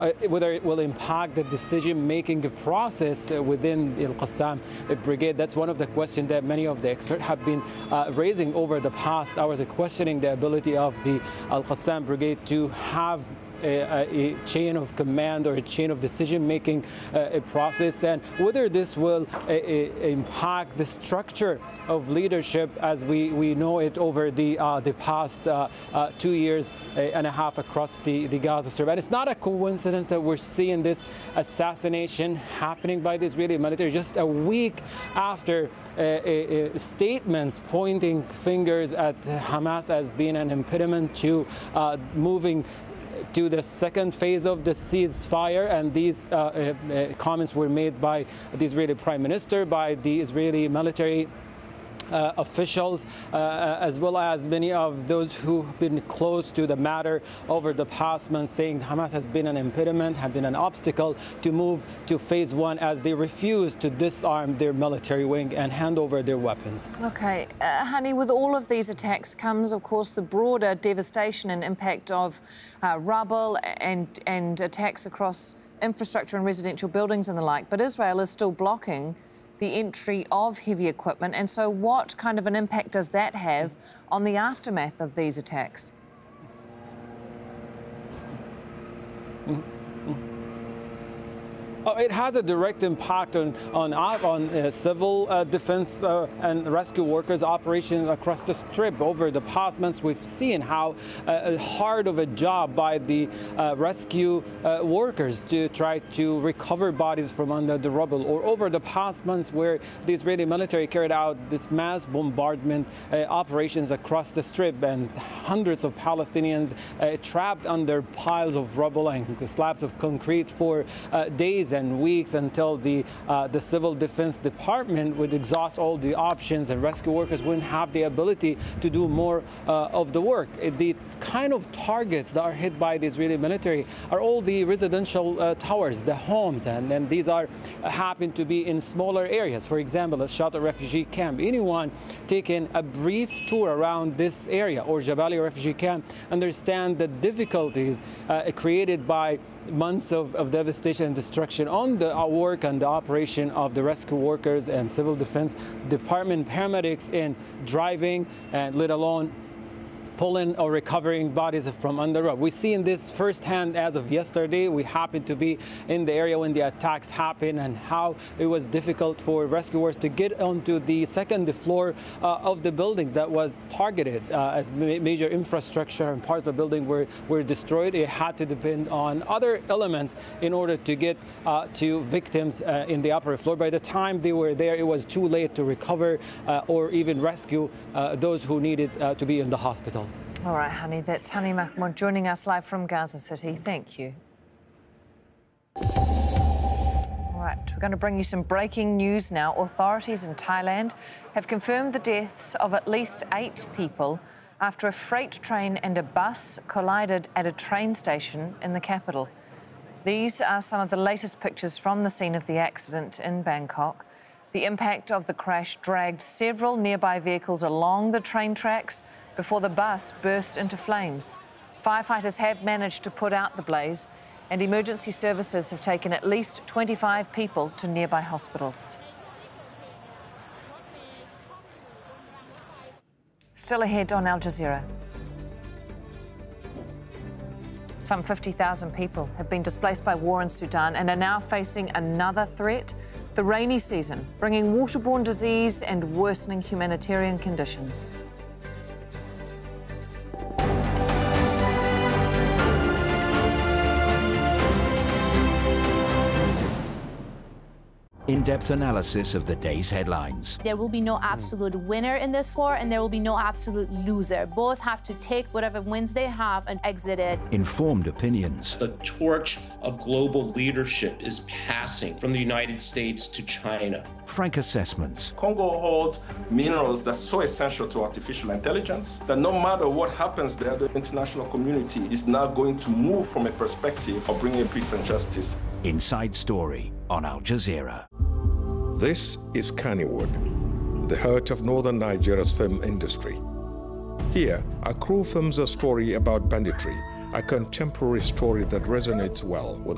whether it will impact the decision-making process within the Al-Qassam Brigade. That's one of the questions that many of the experts have been raising over the past hours, questioning the ability of the Al-Qassam Brigade to have a chain of command or a chain of decision-making process, and whether this will impact the structure of leadership as we know it over the past 2 years and a half across the Gaza Strip. And it's not a coincidence that we're seeing this assassination happening by the Israeli military just a week after statements pointing fingers at Hamas as being an impediment to moving to the second phase of the ceasefire. And these comments were made by the Israeli Prime Minister, by the Israeli military officials, as well as many of those who've been close to the matter over the past months, saying Hamas has been an impediment, have been an obstacle to move to phase one as they refuse to disarm their military wing and hand over their weapons. Okay, Hani, with all of these attacks comes, of course, the broader devastation and impact of rubble and attacks across infrastructure and residential buildings and the like. But Israel is still blocking the entry of heavy equipment. And so what kind of an impact does that have on the aftermath of these attacks? It has a direct impact on civil defense and rescue workers' operations across the Strip. Over the past months, we've seen how hard of a job by the rescue workers to try to recover bodies from under the rubble. Or over the past months, where the Israeli military carried out this mass bombardment operations across the Strip, and hundreds of Palestinians trapped under piles of rubble and slabs of concrete for days and weeks, until the Civil Defense Department would exhaust all the options and rescue workers wouldn't have the ability to do more of the work. The kind of targets that are hit by the Israeli military are all the residential towers, the homes, and then these happen to be in smaller areas. For example, a Shata refugee camp. Anyone taking a brief tour around this area or Jabalia refugee camp understand the difficulties created by months of devastation and destruction on the work and the operation of the rescue workers and Civil Defense Department paramedics in driving, and let alone pulling or recovering bodies from under rubble. We've seen this firsthand as of yesterday. We happened to be in the area when the attacks happened, and how it was difficult for rescuers to get onto the second floor of the buildings that was targeted as major infrastructure, and parts of the building were destroyed. It had to depend on other elements in order to get to victims in the upper floor. By the time they were there, it was too late to recover or even rescue those who needed to be in the hospital. All right, Hani, that's Hani Mahmoud joining us live from Gaza City. Thank you. All right, we're going to bring you some breaking news now. Authorities in Thailand have confirmed the deaths of at least 8 people after a freight train and a bus collided at a train station in the capital. These are some of the latest pictures from the scene of the accident in Bangkok. The impact of the crash dragged several nearby vehicles along the train tracks before the bus burst into flames. Firefighters have managed to put out the blaze, and emergency services have taken at least 25 people to nearby hospitals. Still ahead on Al Jazeera. Some 50,000 people have been displaced by war in Sudan and are now facing another threat: the rainy season, bringing waterborne disease and worsening humanitarian conditions. In-depth analysis of the day's headlines. There will be no absolute winner in this war, and there will be no absolute loser. Both have to take whatever wins they have and exit it. Informed opinions. The torch of global leadership is passing from the United States to China. Frank assessments. Congo holds minerals that's so essential to artificial intelligence that no matter what happens there, the international community is now going to move from a perspective of bringing peace and justice. Inside Story on Al Jazeera. This is Kannywood, the heart of northern Nigeria's film industry. Here, our crew films a story about banditry, a contemporary story that resonates well with